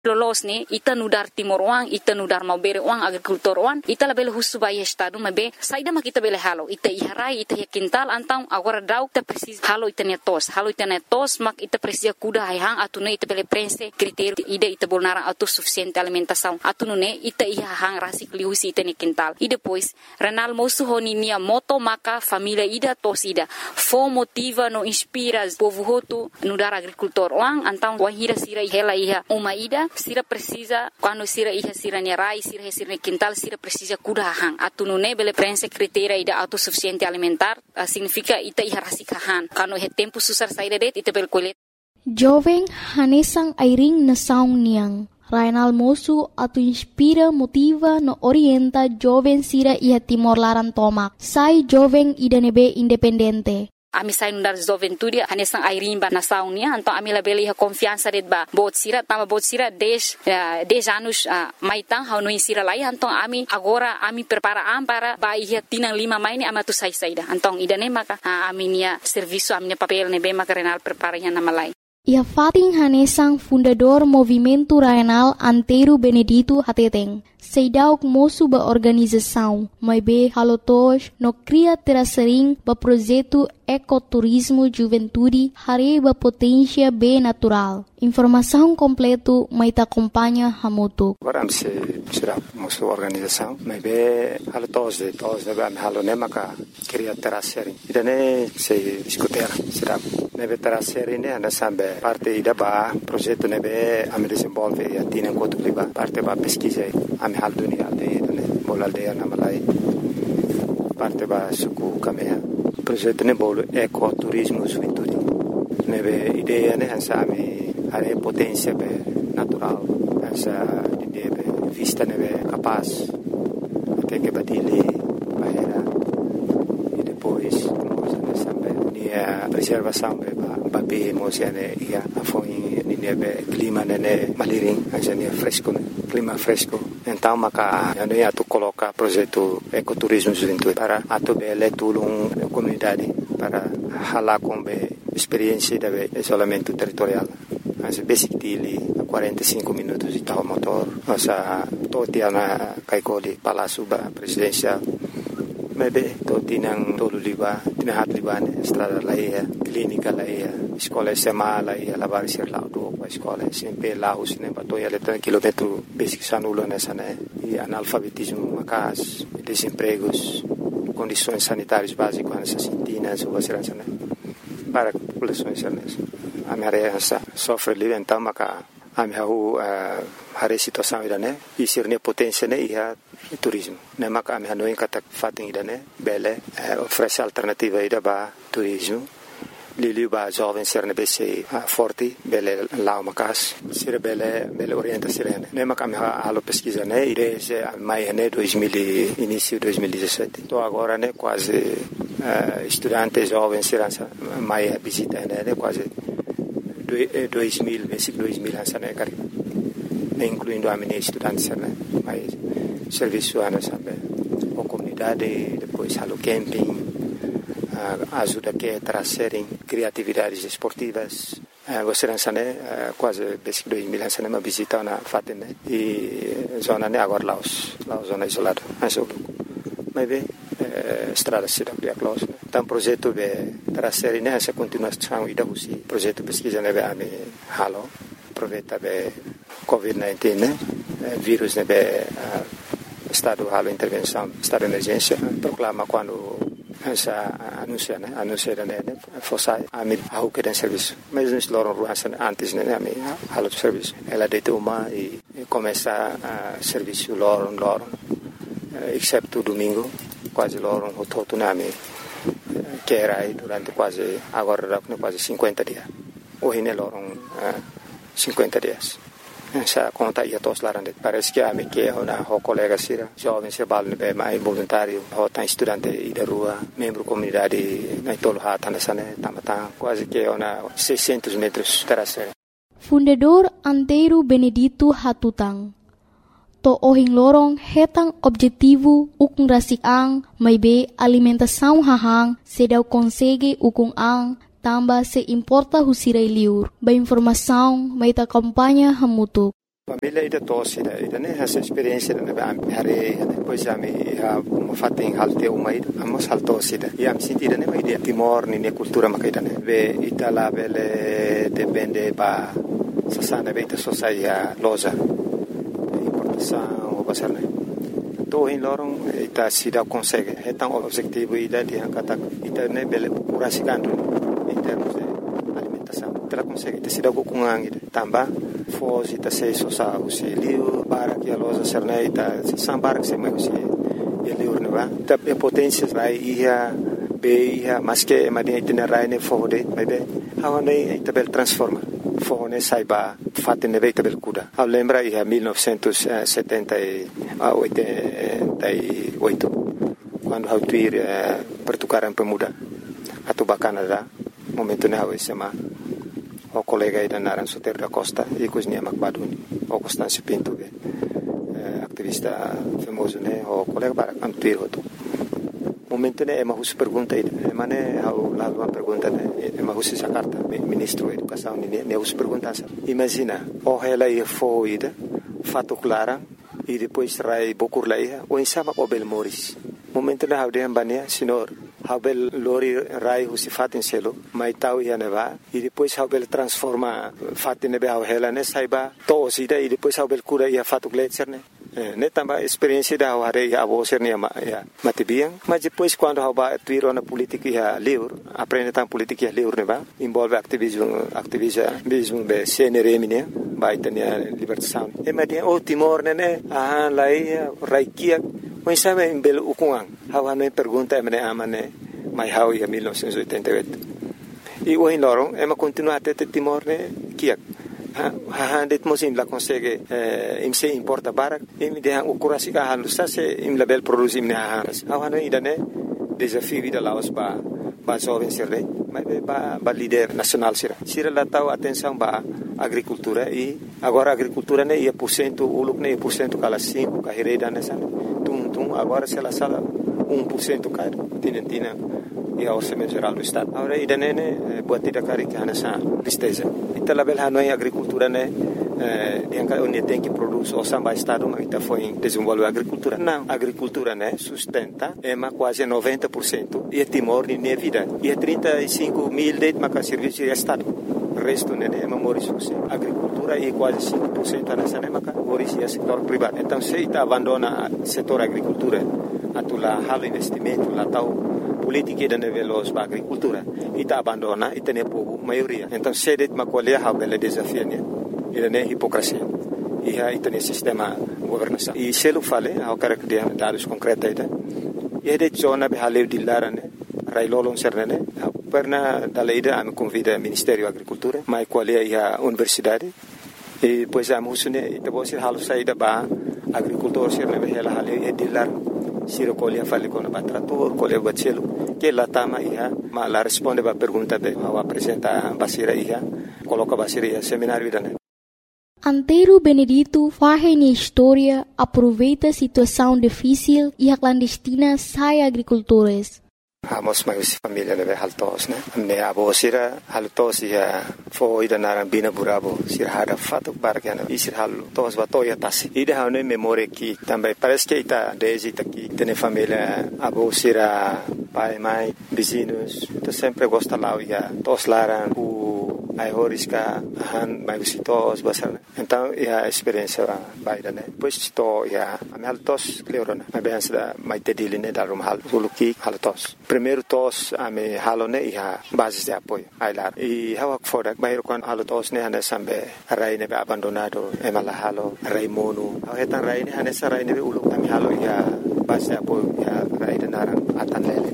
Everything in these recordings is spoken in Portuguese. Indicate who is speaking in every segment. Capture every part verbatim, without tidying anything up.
Speaker 1: lolos ni ita nudar timor uang ita nudar mau bere uang agrikultor uang ita la bele husu bai estado mabe saida makita bele halo ita iharai ita ya kintal antang agora dau ita precis halo ita ne tos halo ita ne tos mak ita precisa kuda hai hang atune ita bele prense critério ida ita bolnara autossuficiente alimentação atune ita iha hang rasik liusi ita ne kintal e depois renal mosu honi nia moto maka família ida tos ida fo motiva no inspira povo hotu nudar agrikultor uang antang wahira sira hela iha uma ida sira precisa quando sira iha sira ne rai sira sira ne kintal sira precisa kuda hang atunune bele prense critério ida autossuficiente alimentar uh, significa ita iha rasik hang quando he tempo susar saída det ita bel kolet
Speaker 2: jovem hanesang airing na saung niang Rainal mosu atu inspira motiva no orienta jovem sira iha Timor Laran tomak sai jovem ida nebe independente
Speaker 1: ami sai nundar juventude hanesang airimba na saunia então ami labeli ha confiança det ba bot sira tama bot sira dez uh, dez anos uh, maitang ha no insira lai então ami agora ami prepara am para ba iha tinang lima maini ama tu sai saida então ida ne maka uh, ami nia serviço ami papel ne be maka renal prepara nya na malai
Speaker 2: ia fating hanesang fundador movimento Rainal Antero Benedito Hateteng Seidauk moço ba organização, mas be halotos no cria terasering ba projeto ecoturismo juventude hare ba potência be natural. Informação completo mai ta acompanha hamoto.
Speaker 3: Agora se será moço organização, mas be halotos de tos de am halone maka cria terasering. Idane se escutar será nebe terasering ne ana sambe parte ida ba projeto nebe am desenvolve e atina kotu liba parte ba pesquisa am hal dunia aldeia ne bol aldeia na malai parte ba suku kamea projeto ne bol ecoturismo juventude nebe ideia ne ansami are potência be natural essa ideia be vista nebe capaz até que badile bahera e depois nós sambe nia preservação be ba be mosiane ia afoi nebe clima ne maliring anja ne fresco clima fresco. Então, maka ano ia tu coloca projeto ecoturismo juventude para atu bele tulung comunidade para hala com be experiência de isolamento territorial. As basic dili quarenta e cinco minutos de tal motor, nossa totiana kaikoli palácio ba presidencial. Mebe totinang tolu liba, tinahat libane, estrada laia, clínica laia, escola sema laia, lavar sir laudo, escola sempre laos ne batoia letra quilômetro basic sanulo nessa né, e analfabetismo macas, desempregos, condições sanitárias básicas nessas sintinas ou segurança né, para a população nessa. A minha área sofre livre então maca a minha rua a situação ida né, e ser ne potência né e a turismo. Ne maka a minha noin kata fating ida né, bele oferece alternativa ida ba turismo. Lili ba jovem ser ne bese forte bele lao macas ser bele bele orienta sirene ne maka me halo pesquisa né ide se mai né dois mil início dois mil e dezessete to agora né quase uh, estudante jovem ser mai visita né quase dois mil basic dois mil ansa né cari incluindo a minha estudante ser né mais serviço ana sabe a comunidade depois halo camping ajuda que trazerem criatividades esportivas. Você lança né quase desde dois mil lança né uma visita na Fatene e zona né agora lá os lá zona isolada. Mas o mas bem estrada cidade de Aclaus. Então projeto de trazer né essa continuação e da usi projeto pesquisa né a me halo aproveita be covid dezenove né vírus né be estado halo intervenção estado de emergência proclama quando essa anuncia né anuncia né fosse a mim a o que tem serviço mas nós loram ruas antes né a mim halo de serviço ela deita uma e começa a serviço loram loram exceto domingo quase loram o todo na mim que era aí durante quase agora quase cinquenta dias hoje né loram cinquenta dias. Essa conta ia todos lá dentro. Parece que a minha que é uma colega sira, jovem se bala bem mais voluntário, ou tá estudante e da rua, membro comunidade na tolo hata nessa né, tamata quase que é uma seiscentos metros terraceira.
Speaker 2: Fundador Antero Benedito Hatutang. To ohing lorong hetang objetivo ukung rasik ang may be alimentação hahang sedau consegue ukung ang tamba se importa husiray liur. Ba informação may ta kampanya hamutuk.
Speaker 3: Família ida tosi ida ida ne essa experiência ne ba hari depois a mi ha uma fatin halte uma ida amos haltosi ida e am sentida ne ida Timor ni ne cultura makaida ne be itala bele depende ba sasana be ita sosaia loja importação ou passar ne to in lorong ita sida consegue então o objetivo ida dia kata ita ne bele curasikan em termos de alimentação ita consegue ita sida kukungang ida tamba fozi ita sei sosa usi liu para que a loja serne ita san para que se mai usi e liu ne ba ita potência rai ia be ia mas que madia ita rai ne fode mai be hawane ita bel transforma fone saiba fatte ne veita bel kuda a lembra ia mille neuf cent settantaoito quando hau tuir pertukaran pemuda atau Canada momento ne hau sema o colega ida naran Soter da Costa e cozinha Macbaduni o Constâncio Pinto be activista famoso ne o colega para antuir hoto momento ne ema hus pergunta ida ema ne hau la uma pergunta ne ema hus essa carta ministro da educação ne ne hus pergunta imagina o ela ia foi ida fato clara e depois rai bokur laia o insama o bel moris momento ne hau de ambania senhor Habel lori rai husi fatin selo mai tau ia neva e depois Habel transforma fatin nebe hau hela ne saiba to sida e depois Habel cura ia fatu gletser ne ne tamba experiência da hau hare ia abo ser ne ya matibiang mas depois quando hau ba tuiro na política ia livre aprende tam política ia livre neva envolve ativismo ativismo be C N R M ne ba itania libertação e madia o Timor ne ah lai rai kia Mas sabe em belo ukuang, hawa me pergunta emane amane mai hau ia mille neuf cent oitanta-oito. E o em lorong ema continua até Timor ne kiak. Ha ha det mosim la consegue eh, im se importa barak, im de o kurasi ka halu sa se im label produzim ne haras. Hawa no idane desafio vida laos ba ba jovem serre, mas ba ba líder nacional sira. Sira la tau atenção ba agricultura e agora a agricultura ne ia por cento uluk ne por cento kala cinco ka hereda nessa tum tum agora se la sala um por cento cai tinentina e a orçamento geral do estado agora ida ne buatida cari que nessa tristeza ita label hanoi agricultura ne yang ka onde tem que produz o samba estado mas ita foi desenvolver agricultura não agricultura ne sustenta é ma quase noventa por cento e Timor ne vida e trinta e cinco mil de ma serviço de estado resto ne é memória agricultura e quase cinco por cento nessa ne ma origem setor privado então se ita abandona setor agricultura atula halo investimento la tau politica da nivelos ba agricultura ita abandona ita ne povo maioria então se det ma qual é a bela desafio ne ida ne hipocrisia e a ita ne sistema governação e se lo fale ao caractere dados concreta ita e de zona be haleu di larane rai lolon sernene perna dalla ida am convida Ministério Agricultura mai qual é a universidade e pois am husune ita bosi halu saida ba agricultor sernene hela haleu e di lar siro colia fale con ba trator colia bacelo que la tama ia ma la risponde ba pergunta be wa presenta basira ia coloca basira ia seminário idane
Speaker 2: Antero Benedito faz na história aproveita a situação difícil e a clandestina sai agricultores.
Speaker 3: Amos mais família leve haltos né me abo sira haltos ia foi da narambina burabo sira hada fato bargana e sira haltos batoya tasi ida hane memória que também parece que ita desde aqui tem família abo sira pai mãe vizinhos to sempre gosta lá ia tos laran o ai horiska han mai visitos basar então ia experiência baida né pois to ia am haltos cleorona mas bem da mai tediline da rum hal suluki haltos primeiro tos ame halone ia basis de apoio ai lá e hawak fodak bairo kon haltos ne hane sambe rai ne abandonado emala halo rai monu awetan rai ne hane sarai ne ulu ame halo ia basis de apoio ia rai de naran atan lele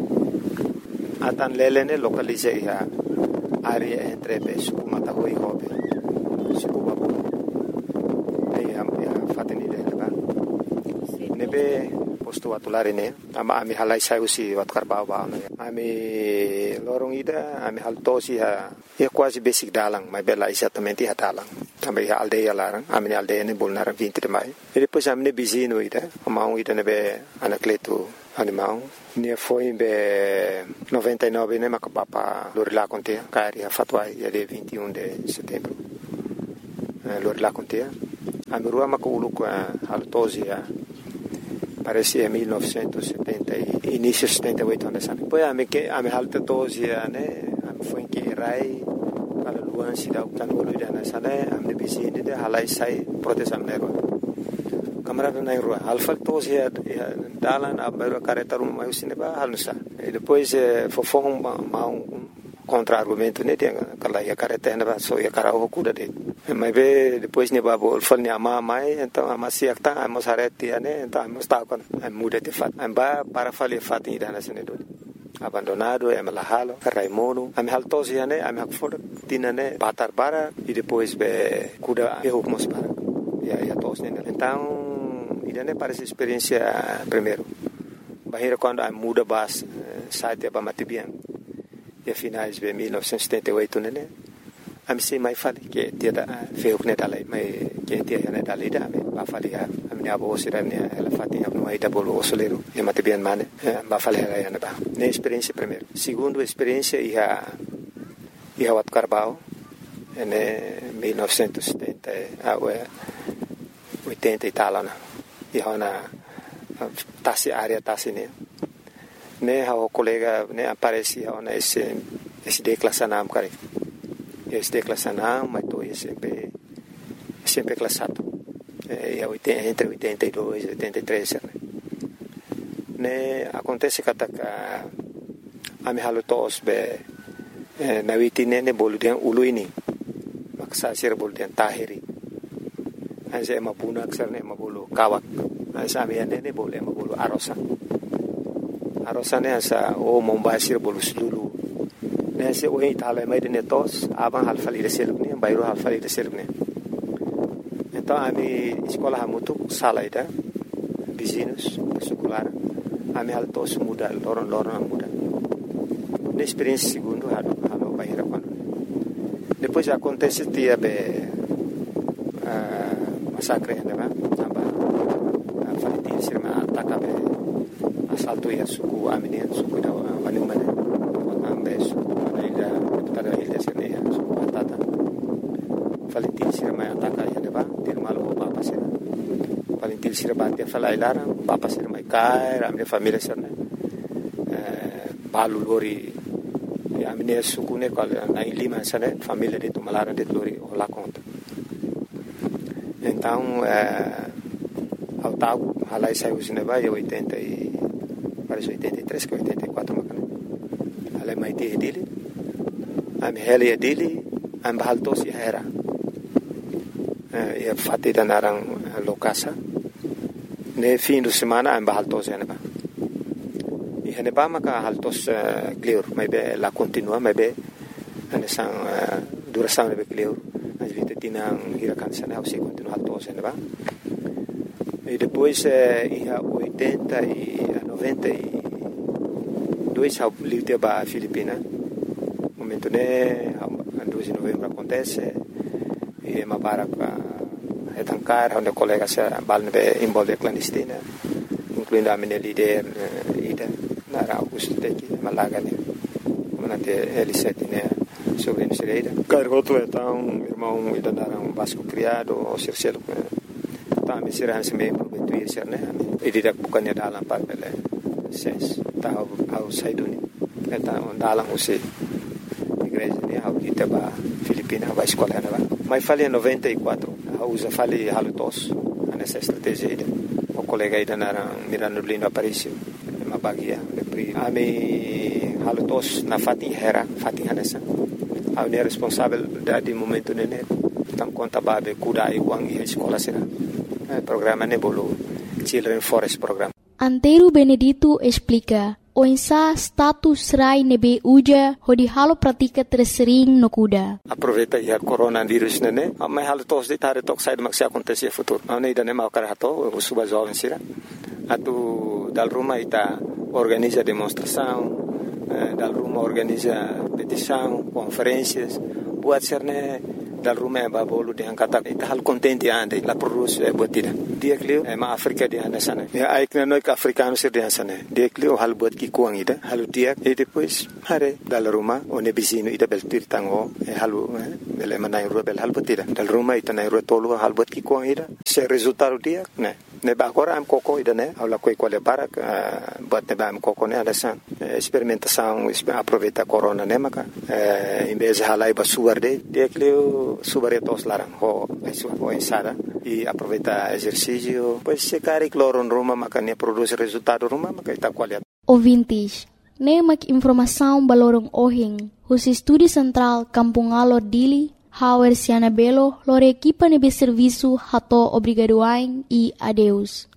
Speaker 3: atan lele ne localize ia área entre Suku Matahui e Hobe Suku Babu aí a fateni dele ba nebe posto atulare ne ama ami halai saiu si wat karbau ba ami lorong ida ami haltosi ha é quase basic dalang mas bela exatamente ha dalang também a aldeia larang ami aldeia ne bolnar vinte de maio e depois ami ne bizino ida ama um ida nebe anacleto animal ne foi be noventa e nove ne macapapa lorila contea cari a fatwa ia de vinte e um de setembro lorila contea A rua Macaulu com a Altosi, parecia mil novecentos e setenta, início de setenta e oito anos. Depois a minha a minha alta tosi, né, foi em que Rai, para Luan, se dá o canal de nessa, né, a minha vizinha de Halai sai proteção nela. Camarada na rua, alfa tosi é dalan a beira careta rum mais cinema halnusa. E depois fofo um um contra-argumento né, tem aquela ia careta na só ia cara o cuda de. Mas be depois ne babo fal ne ama mai então ama siak ta ama sarete né, então ama está com a muda de fat. Amba para falir fat ida na sene do. Abandonado é malahalo, Raimono, a minha altosi né, a minha fora tina né, batar bara e depois be cuda erro mos para. Ya ya tos né. Então ida né parece experiência primeiro. Bahira quando a muda bas site para matibian. E a finais de mil novecentos e setenta e oito né. A mim sei mais fale que dia da feu que neta lá, mas que dia já neta lá da, mas fale a a minha avó se reunia ela fatinha no aí da bolo osoleiro e matibian mane, mas fale ela já neba. Nem experiência primeiro. Segundo experiência ia ia wat Carbau, né mil novecentos e setenta a oitenta e tal né. E na tasi área tasi né. Né o colega né aparecia na esse esse declassanam cara. Esse declassanam mas tô sempre sempre classado. É entre oitenta e dois e oitenta e três né. Né acontece que a a me halutos be na vitine ne boludian uluini. Maksa sir boludian tahiri. Asa mapuna ksarne mabulu kawak. Asa me ne boleh mabulu arosa. Arosane asa o mombasir bolus dulu. Nesse o Itália mais de netos, aban halfali de selubne, bairro halfali de selubne. Então a minha escola ha muito sala ida, vizinhos, escolar, a minha altos muda, loron loron muda. Na experiência segundo ha ha bairro quando. Depois acontece dia be massacre né, aba a falitir sirma ataca be assalto ya suku aminin suku da wanumane ambe suku ila tada ila sene suku patata falitil sirma ataka ya deba tirmalo papa sira falitil sirma dia fala ilara papa sirma kai ramne família sirna eh balu lori ya amine suku ne kal na lima sane família de tumalara de lori ola conta então eh ao tal halai saiu sineba ya oitenta e parece oitenta e três que oitenta e quatro macana ale mai te dele am hele dele am baltos era e fatti da narang lokasa ne fim de semana am baltos eneba e eneba maka haltos clear mai be la continua mai be ane sang duração be clear as vite tinang hirakan sana o se continua haltos eneba e depois ia oitenta e noventa e dois ao livro para Filipina momento né dois de novembro acontece e uma barca é tancar onde colega se balne envolve clandestina incluindo a minha líder ida na Augusto Teki Malaga né como na L sete né sobre a Sereira cargoto então irmão ida dar um basco criado ou cercelo tá me será esse membro do isso né e direto bukannya dalam papel ses tahu au saiduni eta dalam usi igreja ne au kita ba Filipina ba escola na ba mas falei noventa e quatro usa falei halutos nessa estratégia ida o colega ida na Mirano Lino Aparicio uma bagia a mi halutos na fati hera fati hanesa au ne responsável da de momento ne tam conta ba be kuda e wang e escola será programa ne bolo Children Forest Program.
Speaker 2: Antero Benedito explica, o insa status rai nebe uja hodi halo pratika tersering no kuda.
Speaker 3: Aproveita ya coronavírus nene, mas halo tos de tare tok sai maksi acontecer futuro. Não ida nem mau karato, o suba jovem sira. Atu dal Roma ita organiza demonstração, dal Roma organiza petição, conferências, buat serne dal rumah babolo de angkata ita hal contenti ande la produce e botida dia klio e ma Afrika de anda sana ya ai kna noi africano sir de sana dia klio hal bot ki kuang ida hal dia e depois hare dal rumah one bisino ida bel tir tango e halu bele manai ro bel hal botida dal rumah ita nai ro tolu hal bot ki kuang ida se resultado dia ne ne ba agora am coco ida ne aula coi quale para bot ne ba am coco ne ada san experimentação aproveita corona ne maka em vez de halai ba suar de dia klio subare tos larang ho isso foi insada e aproveita exercício pois se cari cloron Roma makanya produz resultado Roma makaita qualidade.
Speaker 2: Ouvintes, nemak informação balorong ohing, os estúdio central Campungalor Dili, Hauer Siana Belo, lor equipa nebe serviço hato obrigadoain e adeus.